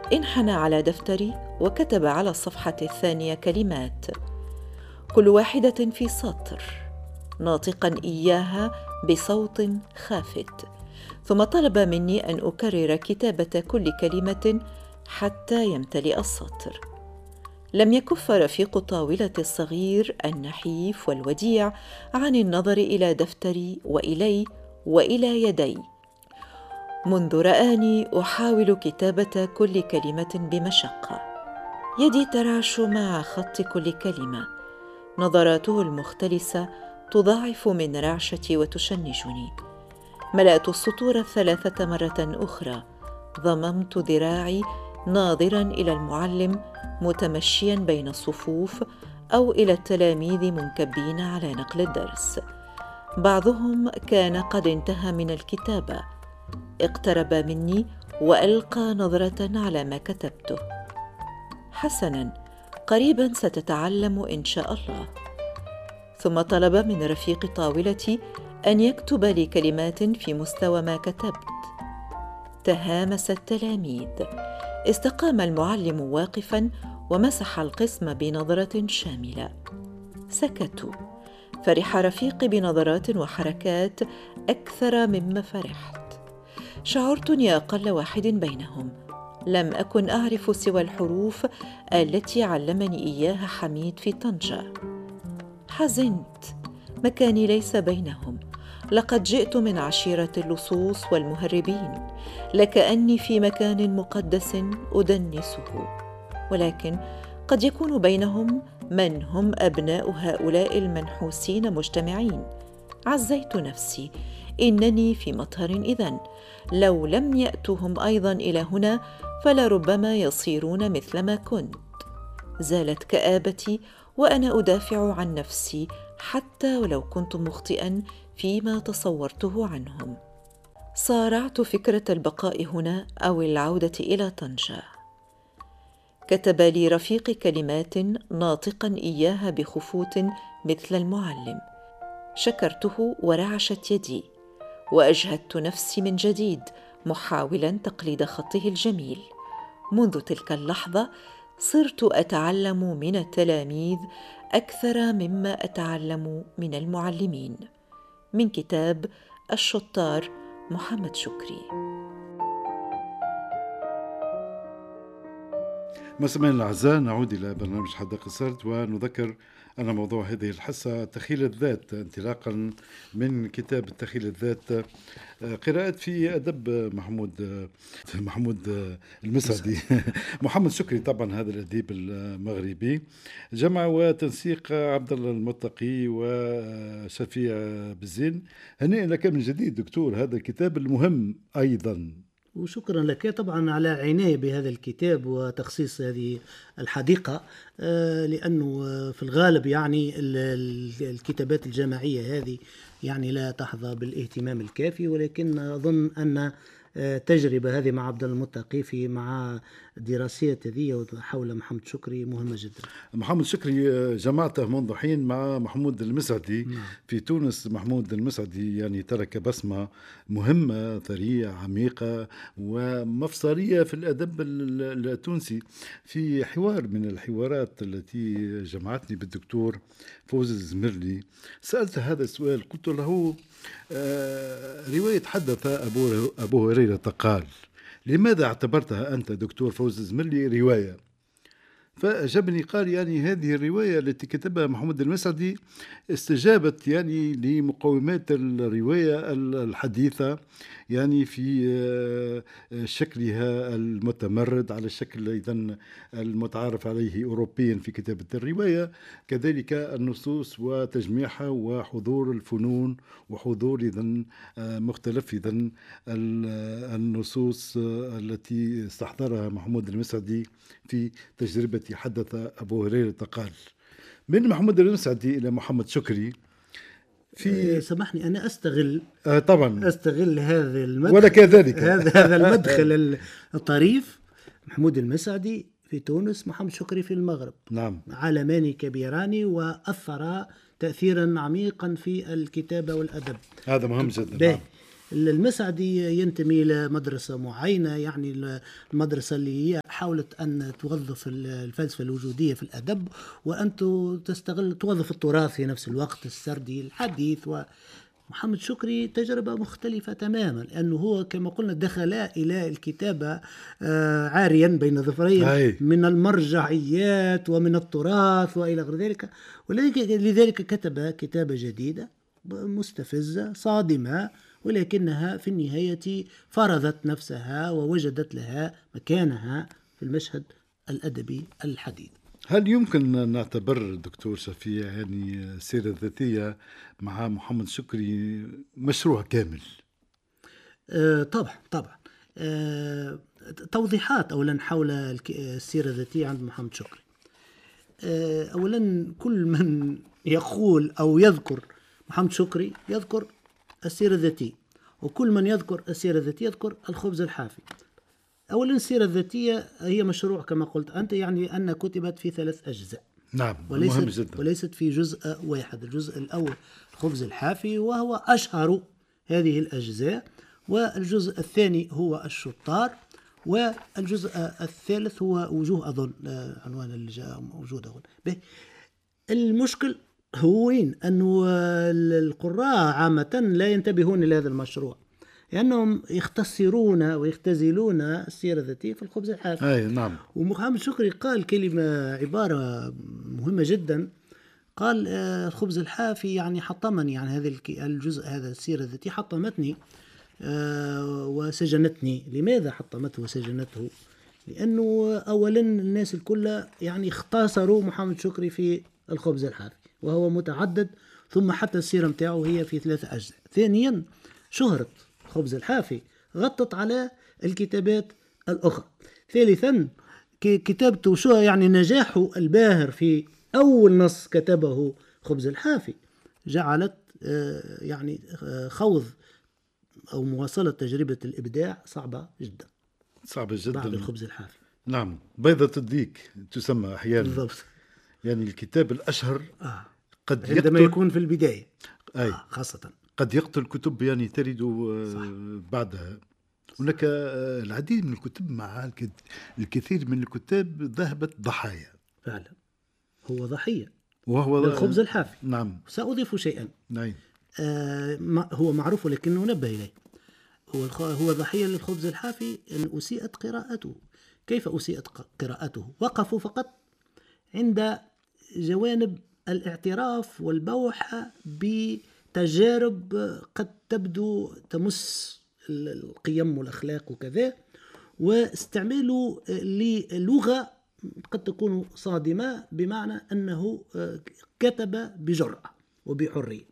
انحنى على دفتري وكتب على الصفحة الثانية كلمات، كل واحدة في سطر، ناطقا إياها بصوت خافت، ثم طلب مني أن أكرر كتابة كل كلمة حتى يمتلئ السطر. لم يكف رفيق طاولتي الصغير النحيف والوديع عن النظر إلى دفتري وإلي وإلى يدي منذ رآني أحاول كتابة كل كلمة بمشقة. يدي ترعش مع خط كل كلمة، نظراته المختلسة تضاعف من رعشتي وتشنجني. ملأت السطور 3 مرات أخرى، ضممت ذراعي ناظرا إلى المعلم متمشيا بين الصفوف أو إلى التلاميذ منكبين على نقل الدرس. بعضهم كان قد انتهى من الكتابة، اقترب مني وألقى نظرة على ما كتبته. حسنا، قريبا ستتعلم إن شاء الله. ثم طلب من رفيق طاولتي أن يكتب لي كلمات في مستوى ما كتبت. تهامس التلاميذ. استقام المعلم واقفا ومسح القسم بنظرة شاملة. سكتوا. فرح رفيقي بنظرات وحركات أكثر مما فرحت. شعرت أني أقل واحد بينهم. لم أكن أعرف سوى الحروف التي علمني إياها حميد في طنجة. حزنت. مكاني ليس بينهم. لقد جئت من عشيرة اللصوص والمهربين، لكأني في مكان مقدس أدنسه، ولكن قد يكون بينهم من هم أبناء هؤلاء المنحوسين مجتمعين. عزيت نفسي، إنني في مطهر إذن. لو لم يأتوا هم أيضا إلى هنا فلربما يصيرون مثلما كنت. زالت كآبتي وأنا أدافع عن نفسي، حتى ولو كنت مخطئا فيما تصورته عنهم. صارعت فكرة البقاء هنا أو العودة إلى طنجة. كتب لي رفيقي كلمات ناطقا إياها بخفوت مثل المعلم. شكرته ورعشت يدي، وأجهدت نفسي من جديد محاولا تقليد خطه الجميل. منذ تلك اللحظة صرت أتعلم من التلاميذ أكثر مما أتعلم من المعلمين. من كتاب الشطار، محمد شكري. مستمعينا الأعزاء، نعود إلى برنامج حدائق السرد، ونذكر أن موضوع هذه الحصة تخيل الذات، انطلاقا من كتاب تخيل الذات، قراءة في أدب محمود المسعدي. محمد شكري طبعا، هذا الأديب المغربي، جمع وتنسيق عبد الله المتقي وشفيع بالزين. هنيئا لك من جديد دكتور، هذا الكتاب المهم أيضا. وشكرا لك طبعا على عناية بهذا الكتاب وتخصيص هذه الحديقة، لأنه في الغالب يعني الكتابات الجماعية هذه يعني لا تحظى بالاهتمام الكافي، ولكن أظن أن تجربة هذه مع عبد المتقي مع دراسات هذه حول محمد شكري مهمة جدا. محمد شكري جمعته منذ حين مع محمود المسعدي في تونس. محمود المسعدي يعني ترك بصمة مهمة ثرية عميقة ومفصلية في الأدب التونسي. في حوار من الحوارات التي جمعتني بالدكتور فوزي الزمرلي سألت هذا السؤال، قلت له رواية حدث أبو هريرة قال، لماذا اعتبرتها أنت دكتور فوزي الزمرلي رواية؟ فأجابني قال يعني هذه الرواية التي كتبها محمود المسعدي استجابت يعني لمقومات الرواية الحديثة، يعني في شكلها المتمرد على الشكل إذن المتعارف عليه أوروبيا في كتابة الرواية، كذلك النصوص وتجميعها وحضور الفنون وحضور إذن مختلف إذن النصوص التي استحضرها محمود المسعدي في تجربة حدث أبو هريرة قال. من محمود المسعدي إلى محمد شكري في سامحني أنا أستغل طبعا أستغل هذا المدخل، ولا كذلك هذا المدخل الطريف. محمود المسعدي في تونس، محمد شكري في المغرب، نعم، عالمان كبيران وأثر تأثيرا عميقا في الكتابة والأدب. هذا مهم جدا. نعم. المسعدي ينتمي إلى مدرسة معينة، يعني المدرسة اللي هي حاولت أن توظف الفلسفة الوجودية في الأدب، وأن توظف التراث في نفس الوقت، السردي الحديث. محمد شكري تجربة مختلفة تماما، لأنه هو كما قلنا دخل إلى الكتابة عاريا بين ظفرين من المرجعيات ومن التراث وإلى غير ذلك، ولذلك كتب كتابة جديدة مستفزة صادمة، ولكنها في النهاية فرضت نفسها ووجدت لها مكانها في المشهد الأدبي الحديث. هل يمكن نعتبر دكتور شفيع يعني السيرة الذاتية مع محمد شكري مشروع كامل؟ طبعا. توضيحات أولا حول السيرة الذاتية عند محمد شكري. أولا كل من يقول أو يذكر محمد شكري يذكر السيرة الذاتية، وكل من يذكر السيرة الذاتية يذكر الخبز الحافي. أولا السيرة الذاتية هي مشروع كما قلت أنت، يعني أن كتبت في 3 أجزاء. نعم، مهم جدا. وليست في جزء واحد. الجزء الأول الخبز الحافي وهو أشهر هذه الأجزاء، والجزء الثاني هو الشطار، والجزء الثالث هو وجوه، أظن عنوان اللي جاء موجود هنا. المشكل هو أنه القراء عامة لا ينتبهون إلى هذا المشروع، لأنهم يختصرون ويختزلون السيرة الذاتية في الخبز الحافي. نعم. ومحمد شكري قال كلمة عبارة مهمة جدا، قال الخبز الحافي يعني حطمني، يعني هذا الجزء، هذا السيرة الذاتية حطمتني وسجنتني. لماذا حطمته وسجنته؟ لأنه أولا الناس الكل يعني اختصروا محمد شكري في الخبز الحافي وهو متعدد، ثم حتى السيرة متاعه هي في 3 أجزاء. ثانيا شهرة الخبز الحافي غطت على الكتابات الأخرى. ثالثا كتابته شو يعني نجاحه الباهر في أول نص كتبه خبز الحافي جعلت يعني خوض أو مواصلة تجربة الإبداع صعبة جدا بعد الخبز الحافي. نعم، بيضة الديك تسمى أحيانا. بالضبط. يعني الكتاب الأشهر قد عندما يكون في البداية خاصة قد يقتل كتب يعني ترد بعدها. هناك العديد من الكتب مع الكثير من الكتاب ذهبت ضحايا. فعلا هو ضحية وهو الخبز الحافي. نعم. سأضيف شيئا. نعم. هو معروف لكنه نبه إليه. هو ضحية للخبز الحافي أن أسيئت قراءته. كيف أسيئت قراءته؟ وقفوا فقط عند جوانب الاعتراف والبوح بتجارب قد تبدو تمس القيم والأخلاق وكذا، واستعمالوا للغة قد تكون صادمة، بمعنى أنه كتب بجرأة وبحرية.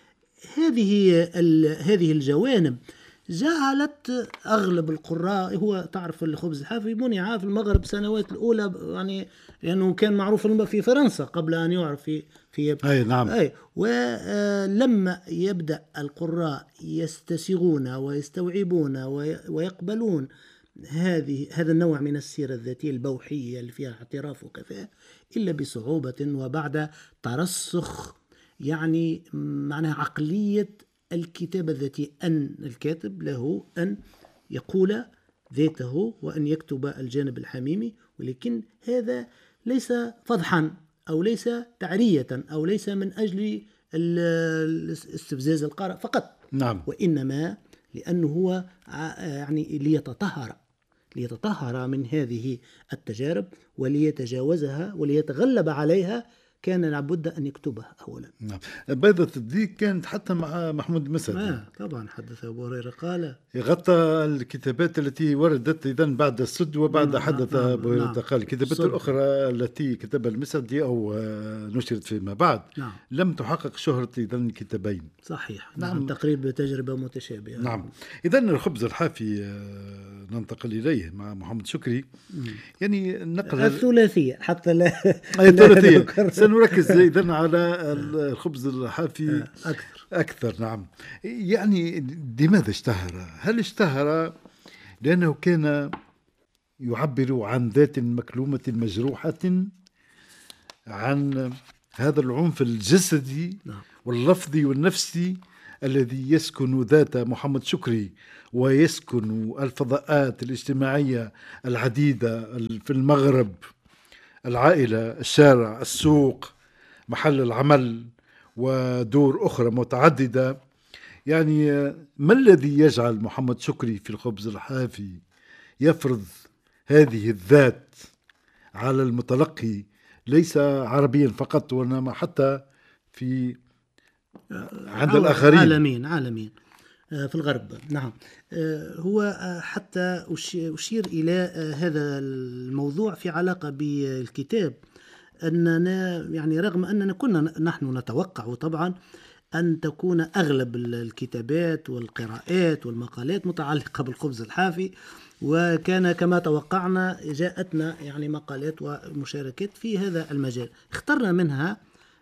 هذه الجوانب جعلت أغلب القراء، هو تعرف الخبز الحافي منع في المغرب السنوات الأولى يعني لأنه كان معروف في فرنسا قبل أن يعرف في نعم. ولما يبدأ القراء يستسيغون ويستوعبون ويقبلون هذا النوع من السيرة الذاتية البوحية اللي فيها اعتراف وكذا، إلا بصعوبة وبعد ترسخ يعني معناها عقلية الكتابة الذاتية، أن الكاتب له أن يقول ذاته وأن يكتب الجانب الحميمي، ولكن هذا ليس فضحا أو ليس تعرية أو ليس من أجل استفزاز القارئ فقط. نعم. وإنما لأنه هو يعني ليتطهر من هذه التجارب وليتجاوزها وليتغلب عليها، كان لابد أن يكتبها أولا. نعم. بيضة الديك كانت حتى مع محمود المسعدي. طبعا حدث أبو هريرة قال غطى الكتابات التي وردت إذن بعد السد وبعد حدث أبو هريرة قال. الكتابات الأخرى التي كتبها المسعدي أو نشرت فيما بعد لم تحقق شهرة إذن الكتابين. صحيح. نعم. تقريبا تجربة متشابهة. نعم. إذن الخبز الحافي ننتقل إليه مع محمد شكري. يعني نقل الثلاثية حتى لا الثلاثية. سنركز إذن على الخبز الحافي أكثر. نعم. يعني لماذا اشتهر؟ هل اشتهر لأنه كان يعبر عن ذات مكلومة مجروحة، عن هذا العنف الجسدي واللفظي والنفسي الذي يسكن ذات محمد شكري ويسكن الفضاءات الاجتماعية العديدة في المغرب، العائلة، الشارع، السوق، محل العمل، ودور أخرى متعددة. يعني ما الذي يجعل محمد شكري في الخبز الحافي يفرض هذه الذات على المتلقي، ليس عربيا فقط وإنما حتى في عند الآخرين عالمين في الغرب؟ نعم. هو حتى أشير إلى هذا الموضوع في علاقة بالكتاب، أننا يعني رغم أننا كنا نحن نتوقع طبعا أن تكون أغلب الكتابات والقراءات والمقالات متعلقة بالخبز الحافي، وكان كما توقعنا جاءتنا يعني مقالات ومشاركات في هذا المجال. اخترنا منها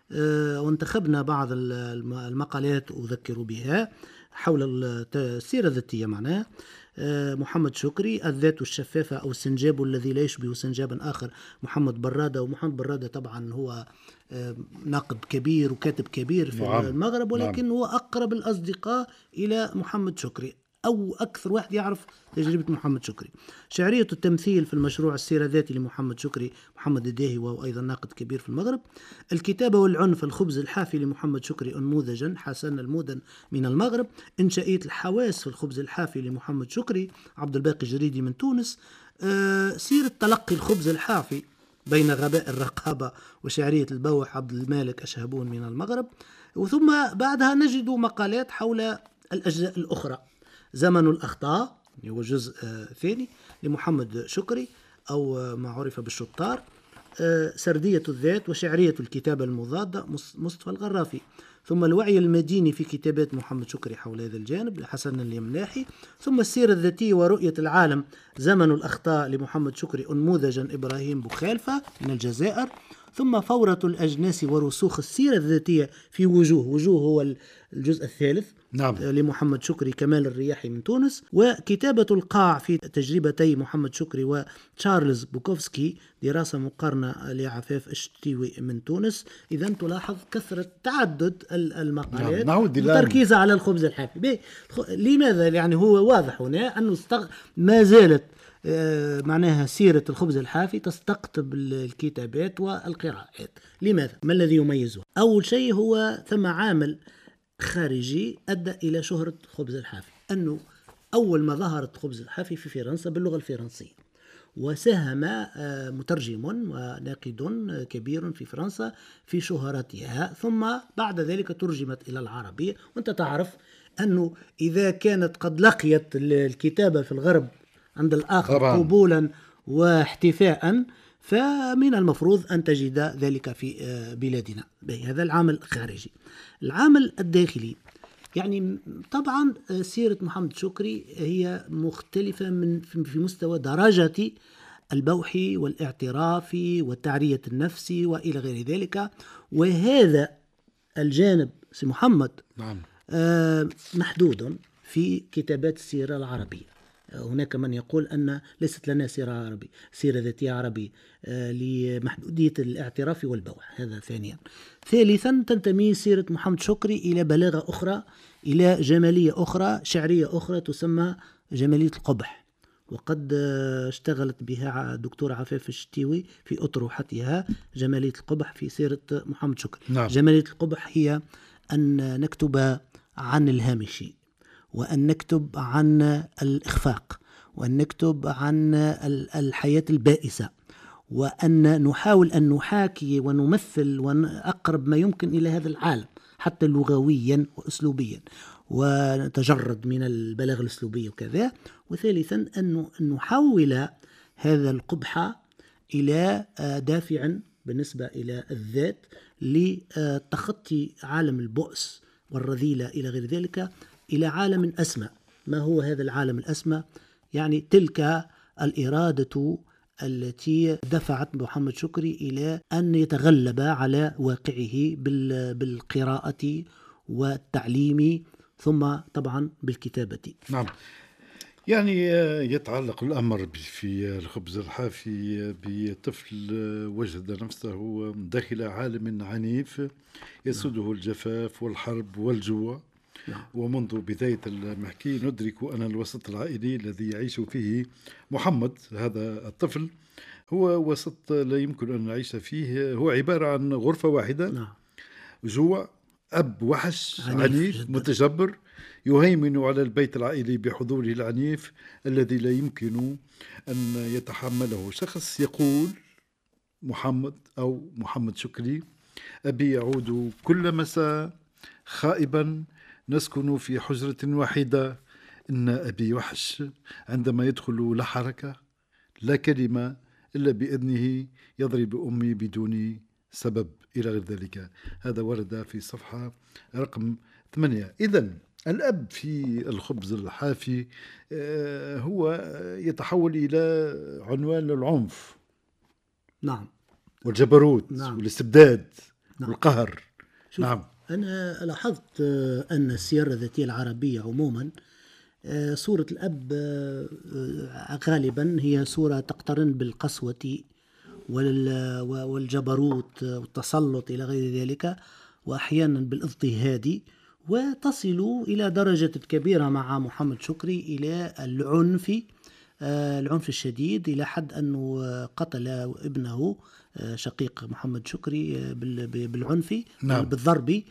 وانتخبنا بعض المقالات أذكر بها حول السيرة الذاتية. معناها محمد شكري، الذات الشفافة أو السنجاب الذي لا يشبه سنجابا آخر، محمد برادة. ومحمد برادة طبعا هو ناقد كبير وكاتب كبير في المغرب، ولكن هو أقرب الأصدقاء إلى محمد شكري أو أكثر واحد يعرف تجربة محمد شكري. شعرية التمثيل في المشروع السيرة الذاتي لمحمد شكري، محمد الداهي وهو أيضا ناقد كبير في المغرب. الكتابة والعنف، الخبز الحافي لمحمد شكري أنموذجا، حسن المودن من المغرب. إنشائية الحواس في الخبز الحافي لمحمد شكري، عبد الباقي الجريدي من تونس. سيرة تلقي الخبز الحافي بين غباء الرقابة وشعرية البوح، عبد المالك أشهبون من المغرب. وثم بعدها نجد مقالات حول الأجزاء الأخرى. زمن الأخطاء هو جزء ثاني لمحمد شكري أو ما عرف بالشطار. سردية الذات وشعرية الكتابة المضادة، مصطفى الغرافي. ثم الوعي المديني في كتابات محمد شكري حول هذا الجانب لحسن اليمناحي. ثم السيرة الذاتية ورؤية العالم، زمن الأخطاء لمحمد شكري أنموذجا إبراهيم بوخالفة من الجزائر. ثم فورة الأجناس ورسوخ السيرة الذاتية في وجوه هو الجزء الثالث، نعم، لمحمد شكري كمال الرياحي من تونس. وكتابة القاع في تجربتي محمد شكري وتشارلز بوكوفسكي، دراسة مقارنة لعفاف الشتيوي من تونس. إذن تلاحظ كثرة تعدد المقالات، نعم، وتركيز على الخبز الحافي. لماذا؟ يعني هو واضح هنا أنه ما زالت معناها سيرة الخبز الحافي تستقطب الكتابات والقراءات. لماذا؟ ما الذي يميزه؟ أول شيء هو ثم عامل خارجي أدى إلى شهرة خبز الحافي، أنه أول ما ظهرت خبز الحافي في فرنسا باللغة الفرنسية، وساهم مترجم وناقد كبير في فرنسا في شهرتها، ثم بعد ذلك ترجمت إلى العربية. وأنت تعرف أنه إذا كانت قد لقيت الكتابة في الغرب عند الآخر قبولا واحتفاء، فمن المفروض أن تجد ذلك في بلادنا. هذا العامل الخارجي. العامل الداخلي، يعني طبعا سيرة محمد شكري هي مختلفة في مستوى درجة البوح والاعتراف والتعرية النفس وإلى غير ذلك. وهذا الجانب سي محمد، نعم، محدود في كتابات السيرة العربية. هناك من يقول أن ليست لنا سيرة ذاتية عربية لمحدودية الاعتراف والبوح. هذا ثانيا. ثالثا، تنتمي سيرة محمد شكري إلى بلاغة أخرى، إلى جمالية أخرى، شعرية أخرى تسمى جمالية القبح، وقد اشتغلت بها الدكتور عفاف الشتيوي في أطروحتها جمالية القبح في سيرة محمد شكري. نعم. جمالية القبح هي أن نكتب عن الهامش، وأن نكتب عن الإخفاق، وأن نكتب عن الحياة البائسة، وأن نحاول أن نحاكي ونمثل أقرب ما يمكن إلى هذا العالم حتى لغويا وأسلوبيا، ونتجرد من البلاغة الأسلوبية وكذا. وثالثا أن نحول هذا القبح إلى دافع بالنسبة إلى الذات لتخطي عالم البؤس والرذيلة إلى غير ذلك إلى عالم أسمى. ما هو هذا العالم الأسمى؟ يعني تلك الإرادة التي دفعت محمد شكري إلى أن يتغلب على واقعه بالقراءة والتعليم، ثم طبعا بالكتابة. نعم. يعني يتعلق الأمر في الخبز الحافي بطفل وجد نفسه داخل عالم عنيف يسوده الجفاف والحرب والجوع، ومنذ بداية المحكي ندرك أن الوسط العائلي الذي يعيش فيه محمد هذا الطفل هو وسط لا يمكن أن نعيش فيه، هو عبارة عن غرفة واحدة، جوع، أب وحش عنيف متجبر يهيمن على البيت العائلي بحضوره العنيف الذي لا يمكن أن يتحمله شخص يقول محمد أو محمد شكري: أبي يعود كل مساء خائبا، نسكن في حجرة واحدة، إن أبي وحش، عندما يدخل لا حركة لا كلمة إلا بإذنه يضرب أمي بدون سبب إلى غير ذلك. هذا ورد في صفحة رقم 8. إذن الأب في الخبز الحافي هو يتحول إلى عنوان للعنف، نعم، والجبروت، نعم، والاستبداد، نعم، والقهر. نعم. أنا لاحظت أن السيرة الذاتية العربية عموما صورة الأب غالبا هي صورة تقترن بالقسوة والجبروت والتسلط إلى غير ذلك، وأحيانا بالاضطهاد، وتصل إلى درجة كبيرة مع محمد شكري إلى العنف الشديد، إلى حد أنه قتل ابنه شقيق محمد شكري بالعنف، نعم، بالضرب.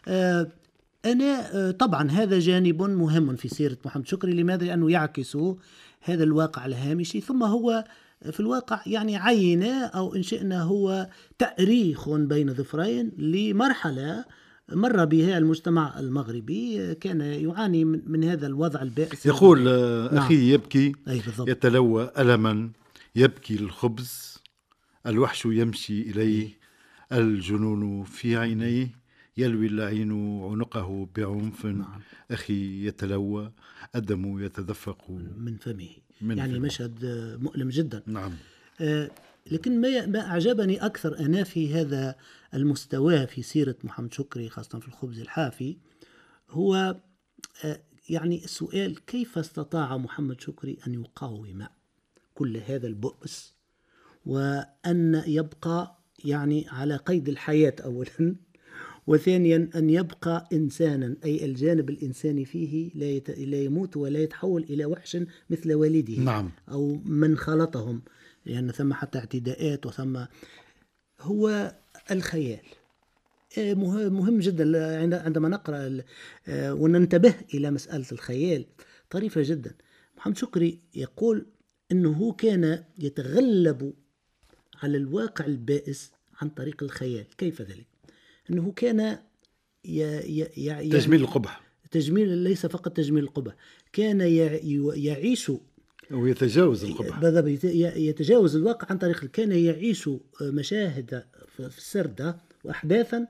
أنا طبعا هذا جانب مهم في سيرة محمد شكري. لماذا؟ لأنه يعكس هذا الواقع الهامشي، ثم هو في الواقع يعني عين أو إن شئنا هو تأريخ بين ظفرين لمرحلة مر بها المجتمع المغربي، كان يعاني من هذا الوضع البائس. يقول أخي: نعم، يبكي، يتلوى ألما، يبكي الخبز، الوحش يمشي إليه، الجنون في عينيه، يلوي اللعين عنقه بعنف، نعم، أخي يتلوى، الدم يتدفق من فمه. يعني فمه. مشهد مؤلم جدا. نعم. لكن ما أعجبني أكثر أنا في هذا المستوى في سيرة محمد شكري خاصة في الخبز الحافي هو يعني السؤال: كيف استطاع محمد شكري أن يقاوم كل هذا البؤس وأن يبقى يعني على قيد الحياة أولا، وثانيا أن يبقى إنسانا، أي الجانب الإنساني فيه لا يموت ولا يتحول إلى وحش مثل والده، نعم، أو من خلطهم، لأن يعني ثم حتى اعتداءات وثم هو الخيال مهم جدا عندما نقرأ وننتبه إلى مسألة الخيال طريفة جدا. محمد شكري يقول أنه كان يتغلب على الواقع البائس عن طريق الخيال. كيف ذلك؟ أنه كان تجميل القبح، تجميل، ليس فقط تجميل القبح، كان يعيش ويتجاوز القبح، يتجاوز الواقع عن طريق، كان يعيش مشاهد في السردة وأحداثا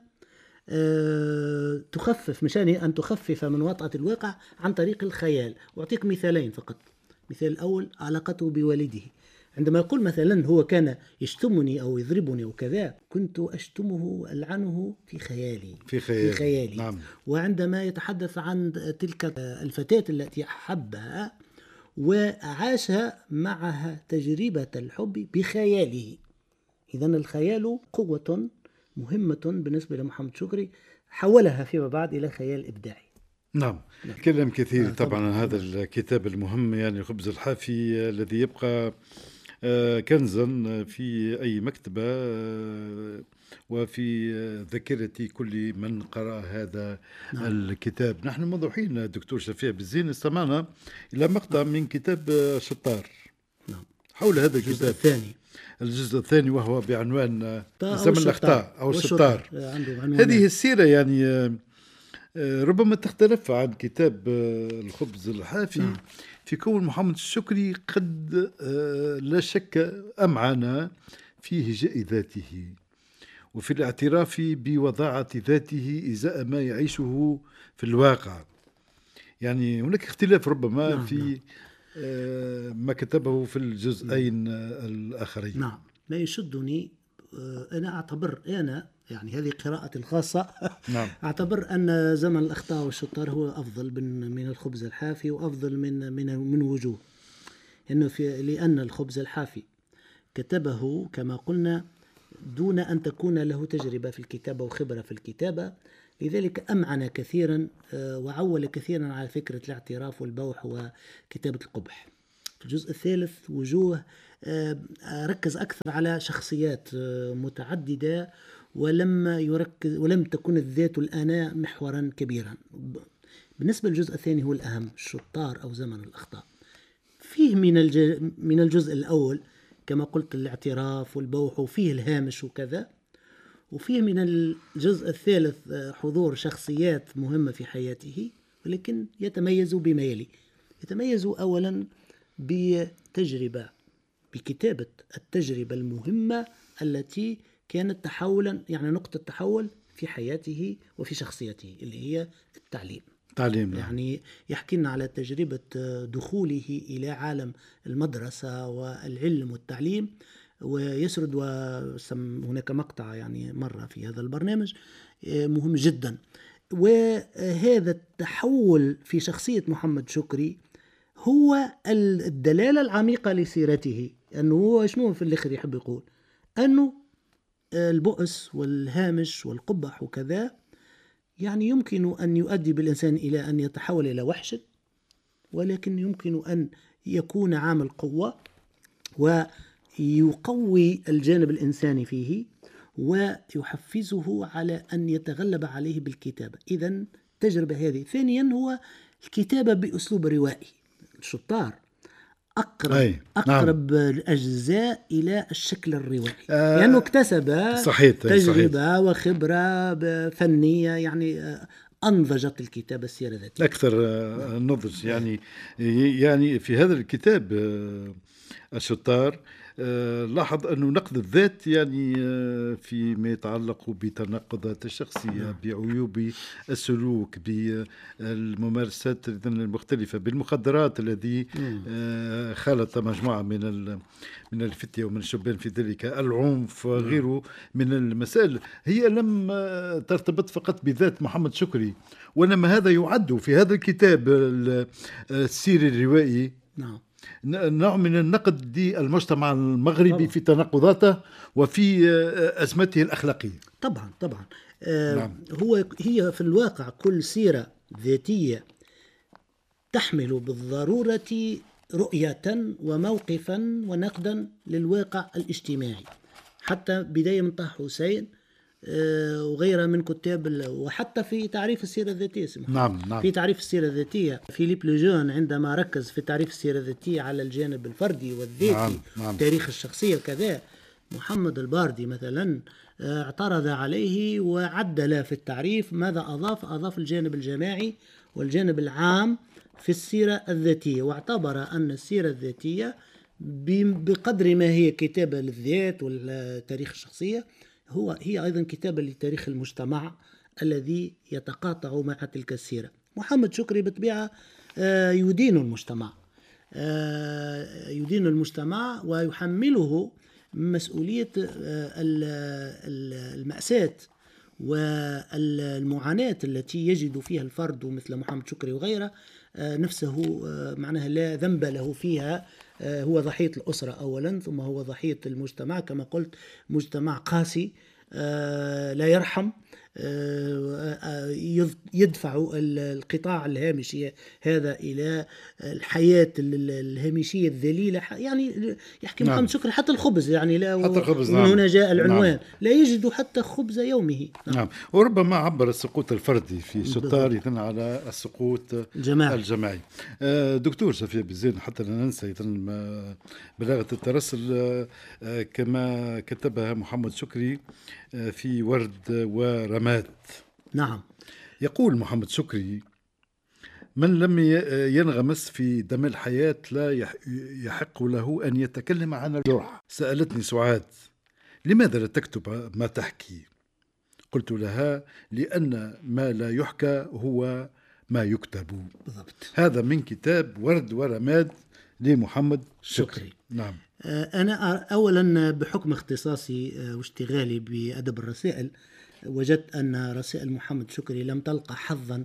تخفف مشان أن تخفف من وطأة الواقع عن طريق الخيال. وأعطيك مثالين فقط. مثال الأول علاقته بوالده، عندما يقول مثلا هو كان يشتمني أو يضربني أو كذا، كنت أشتمه وألعنه في خيالي. نعم. وعندما يتحدث عن تلك الفتاة التي أحبها وعاش معها تجربة الحب بخياله. إذن الخيال قوة مهمة بالنسبة لمحمد شكري، حولها فيما بعد إلى خيال إبداعي. نعم. كلام كثير طبعا هذا الكتاب المهم، يعني الخبز الحافي الذي يبقى كنزا في أي مكتبة وفي ذاكرة كل من قرأ هذا الكتاب. نحن منذ حين الدكتور شفيع بالزين استمعنا إلى مقطع من كتاب شطار حول هذا الكتاب الجزء الثاني، وهو بعنوان زمن الأخطاء أو الشطار. هذه السيرة يعني ربما تختلف عن كتاب الخبز الحافي في كون محمد الشكري قد لا شك أمعن في هجاء ذاته وفي الاعتراف بوضاعة ذاته إزاء ما يعيشه في الواقع. يعني هناك اختلاف ربما في ما كتبه في الجزئين الآخرين. نعم. ما يشدني أنا أعتبر يعني هذه قراءتي الخاصة نعم. أعتبر أن زمن الأخطاء والشطار هو أفضل من الخبز الحافي، وأفضل من وجوه، لأن الخبز الحافي كتبه كما قلنا دون أن تكون له تجربة في الكتابة وخبرة في الكتابة. لذلك أمعن كثيرا وعول كثيرا على فكرة الاعتراف والبوح وكتابة القبح. في الجزء الثالث وجوه ركز أكثر على شخصيات متعددة، ولم تكن الذات الأنا محورا كبيرا. بالنسبة للجزء الثاني هو الأهم، الشطار أو زمن الأخطاء. فيه من الجزء الأول كما قلت الاعتراف والبوح، وفيه الهامش وكذا. وفيه من الجزء الثالث حضور شخصيات مهمة في حياته، ولكن يتميز بما يلي. يتميز أولا بتجربة، بكتابة التجربة المهمة التي كانت تحولا، يعني نقطة تحول في حياته وفي شخصيته، اللي هي التعليم. يعني يحكي لنا على تجربة دخوله إلى عالم المدرسة والعلم والتعليم، ويسرد هناك مقطع يعني مرة في هذا البرنامج مهم جدا. وهذا التحول في شخصية محمد شكري هو الدلالة العميقة لسيرته. أنه هو شنو في الآخر يحب يقول؟ أنه البؤس والهامش والقبح وكذا يعني يمكن أن يؤدي بالإنسان إلى أن يتحول إلى وحش، ولكن يمكن أن يكون عامل قوة ويقوي الجانب الإنساني فيه ويحفزه على أن يتغلب عليه بالكتابة. إذن التجربة هذه. ثانيا هو الكتابة بأسلوب روائي. الشطار أقرب الأجزاء إلى الشكل الروائي، لأنه اكتسب تجربة وخبرة فنية، يعني أنضجت الكتابة السيرة الذاتية أكثر نضج. يعني في هذا الكتاب الشطار لاحظ أنه نقد الذات يعني فيما يتعلق بتناقضات الشخصية، بعيوب السلوك، بالممارسات المختلفة، بالمخدرات الذي خالط مجموعة من الفتية ومن الشبان في ذلك، العنف وغيره من المسائل. هي لم ترتبط فقط بذات محمد شكري، وإنما هذا يعد في هذا الكتاب السير الروائي نوع من النقد للمجتمع المغربي في تناقضاته وفي أزمته الأخلاقية. طبعا هي في الواقع كل سيرة ذاتية تحمل بالضرورة رؤية وموقفا ونقدا للواقع الاجتماعي. حتى بداية من طه حسين وغيرها من كتاب، وحتى في تعريف السيرة الذاتية. نعم. في تعريف السيرة الذاتية فيليب لوجون عندما ركز في تعريف السيرة الذاتية على الجانب الفردي والذاتي، تاريخ الشخصية كذا. محمد الباردي مثلا اعترض عليه وعدل في التعريف. ماذا أضاف الجانب الجماعي والجانب العام في السيرة الذاتية، واعتبر أن السيرة الذاتية بقدر ما هي كتابة للذات والتاريخ الشخصية، هي أيضا كتابة لتاريخ المجتمع الذي يتقاطع مع تلك السيرة. محمد شكري بالطبيعة يدين المجتمع ويحمله مسؤولية المأساة والمعاناة التي يجد فيها الفرد مثل محمد شكري وغيره نفسه، معناها لا ذنب له فيها. هو ضحية الأسرة أولا، ثم هو ضحية المجتمع كما قلت، مجتمع قاسي لا يرحم، يدفع القطاع الهامشي هذا إلى الحياة الهامشية الذليلة. يعني يحكي محمد شكري حتى الخبز، يعني لا حتى الخبز. من هنا جاء العنوان. لا يجد حتى خبز يومه. وربما عبر السقوط الفردي في شطار على السقوط الجماعي. دكتور صفية بزين، حتى لا ننسى بلاغة الترسل كما كتبها محمد شكري في ورد ورماد. نعم. يقول محمد شكري: من لم ينغمس في دم الحياة لا يحق له أن يتكلم عن الجرح. سألتني سعاد: لماذا لا تكتب ما تحكي؟ قلت لها: لأن ما لا يحكى هو ما يكتب. بالضبط. هذا من كتاب ورد ورماد لمحمد شكري. نعم. أنا أولا بحكم اختصاصي واشتغالي بأدب الرسائل، وجدت أن رسائل محمد شكري لم تلقى حظا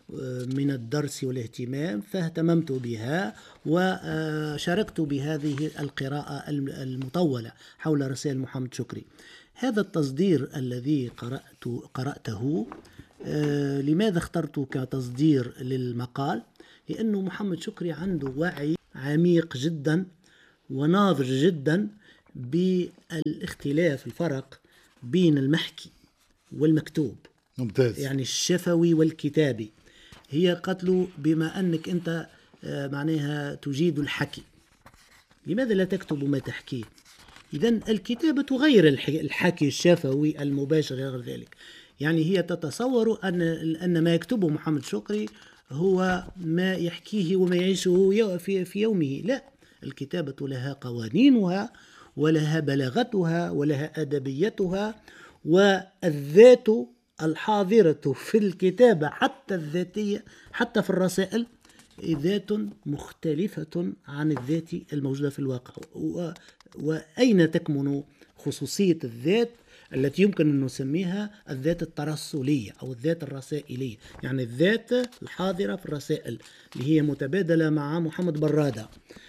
من الدرس والاهتمام، فاهتممت بها وشاركت بهذه القراءة المطولة حول رسائل محمد شكري. هذا التصدير الذي قرأته لماذا اخترته كتصدير للمقال؟ لأنه محمد شكري عنده وعي عميق جدا وناضج جدا بالاختلاف، الفرق بين المحكي والمكتوب. ممتاز. يعني الشفوي والكتابي. هي قتله بما أنك أنت معناها تجيد الحكي، لماذا لا تكتب ما تحكيه؟ إذن الكتابة غير الحكي الشفوي المباشر غير ذلك. يعني هي تتصور أن ما يكتبه محمد شكري هو ما يحكيه وما يعيشه في يومه. لا، الكتابة لها قوانينها ولها بلاغتها ولها أدبيتها، والذات الحاضرة في الكتابة حتى الذاتية حتى في الرسائل ذات مختلفة عن الذات الموجودة في الواقع. وأين تكمن خصوصية الذات التي يمكن أن نسميها الذات الترسلية أو الذات الرسائلية؟ يعني الذات الحاضرة في الرسائل اللي هي متبادلة مع محمد برادة.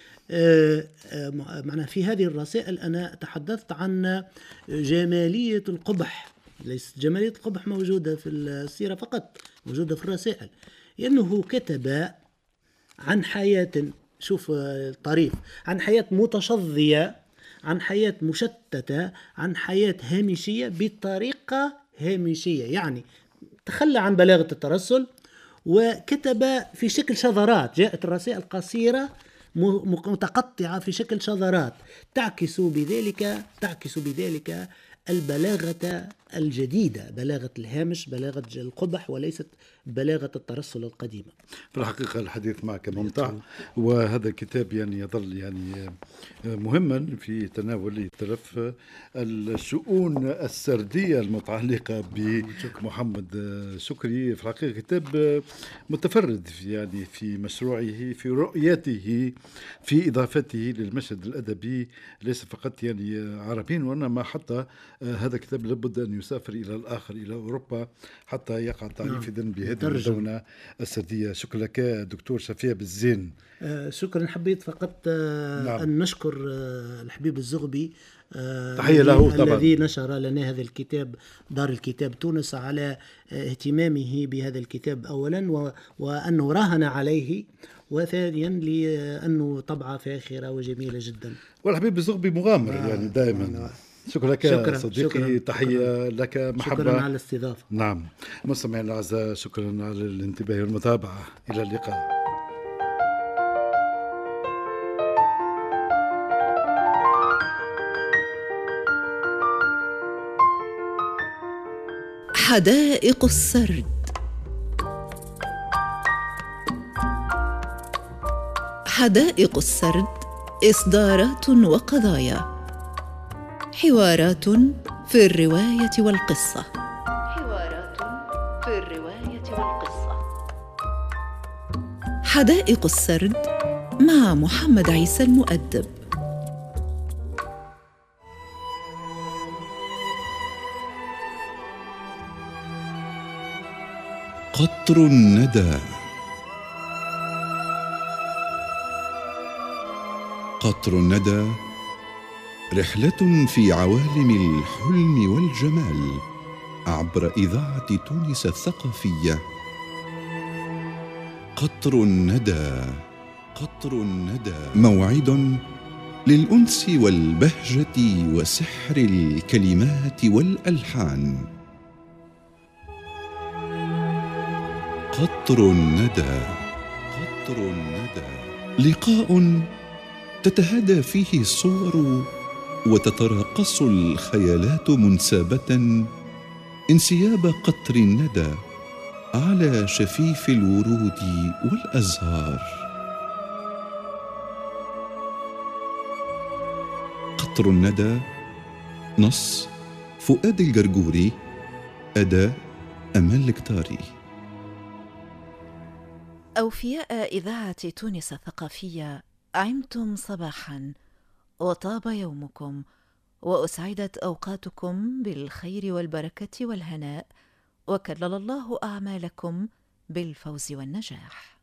معنا في هذه الرسائل أنا تحدثت عن جمالية القبح. ليس جمالية القبح موجودة في السيرة فقط، موجودة في الرسائل، لأنه كتب عن حياة، شوف الطريف، عن حياة متشظية، عن حياة مشتتة، عن حياة هامشية بطريقة هامشية. يعني تخلى عن بلاغة الترسل وكتب في شكل شذرات. جاءت الرسائل قصيرة متقطعة في شكل شذرات تعكس بذلك البلاغة الجديدة، بلاغة الهامش، بلاغة القبح، وليست بلاغة الترسل القديمة. في الحقيقة الحديث معك ممتع، وهذا الكتاب يعني يظل مهما في تناول تلف الشؤون السردية المتعلقة بمحمد شكري. في الحقيقة كتاب متفرد في مشروعه، في رؤيته، في إضافته للمشهد الأدبي، ليس فقط عربي، وإنما حتى هذا الكتاب لابد أن يسافر إلى الآخر، إلى أوروبا، حتى يقع تعريف بهذه المدونة السردية. شكرا لك دكتور شفيع بالزين. شكرا. حبيت فقط أن نشكر الحبيب الزغبي، تحية له طبعا، الذي نشر لنا هذا الكتاب، دار الكتاب تونس، على اهتمامه بهذا الكتاب أولا، وأنه راهن عليه، وثانيا لأنه طبعة فاخرة وجميلة جدا. والحبيب الزغبي مغامر دائما. شكرا لك صديقي. تحية لك، محبة. شكرا على الاستضافة. نعم مستمعينا الأعزاء، شكرا على الانتباه والمتابعة. إلى اللقاء. حدائق السرد. حدائق السرد إصدارات وقضايا، حوارات في الرواية والقصة. حدائق السرد مع محمد عيسى المؤدب. قطر الندى. قطر الندى رحلة في عوالم الحلم والجمال عبر إذاعة تونس الثقافية. قطر الندى. قطر الندى موعد للأنس والبهجة وسحر الكلمات والألحان. قطر الندى. قطر الندى لقاء تتهادى فيه الصور وتتراقص الخيالات منسابة انسياب قطر الندى على شفيف الورود والأزهار. قطر الندى، نص فؤاد الجرجوري، أداء أمال الكتاري. أوفياء إذاعة تونس الثقافية، عمتم صباحا وطاب يومكم، وأسعدت أوقاتكم بالخير والبركة والهناء، وكلل الله أعمالكم بالفوز والنجاح.